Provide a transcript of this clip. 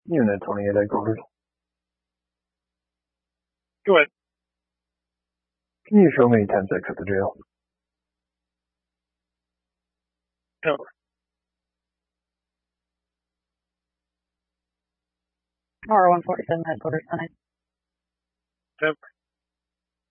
Unit 28 headquarters. Go ahead. Can you show me 10-6 at the jail? No. R147 headquarters, 10. Yep.